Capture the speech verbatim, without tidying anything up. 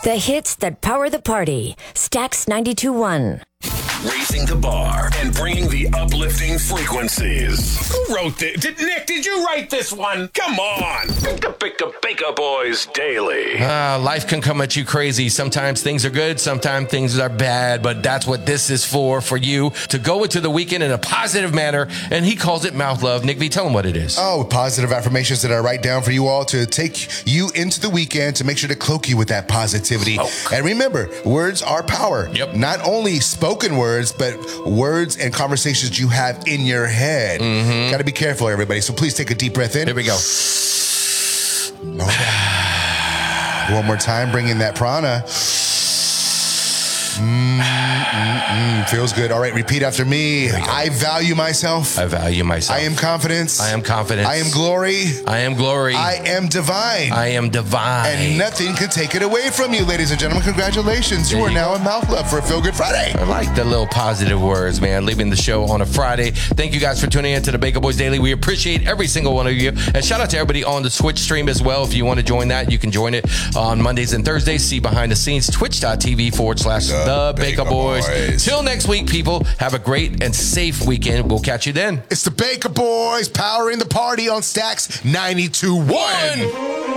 The hits that power the party. Stax ninety-two point one. Raising the bar and bringing the uplifting frequencies. Who wrote this? Did, Nick, did you write this one? Come on. The Bika Bika Boys Daily. Uh, life can come at you crazy. Sometimes things are good, sometimes things are bad, but that's what this is for, for you to go into the weekend in a positive manner, and he calls it mouth love. Nick V, tell him what it is. Oh, positive affirmations that I write down for you all to take you into the weekend to make sure to cloak you with that positivity. Oh. And remember, words are power. Yep. Not only spoken words, but words and conversations you have in your head. Mm-hmm. Got to be careful, everybody. So please take a deep breath in. Here we go. One more time, bring in that prana. Mm, mm, mm, feels good. All right, repeat after me. I value myself. I value myself. I am confidence. I am confidence. I am glory. I am glory. I am divine. I am divine. And nothing can take it away from you, ladies and gentlemen. Congratulations. You There are you now in Mouth Love for a Feel Good Friday. I like the little positive words, man. Leaving the show on a Friday. Thank you guys for tuning in to the Bika Boys Daily. We appreciate every single one of you. And shout out to everybody on the Twitch stream as well. If you want to join that, you can join it on Mondays and Thursdays. See behind the scenes, twitch.tv forward slash the Bika Boys. Till next week, people, have a great and safe weekend. We'll catch you then. It's the Bika Boys powering the party on Stax ninety-two point one.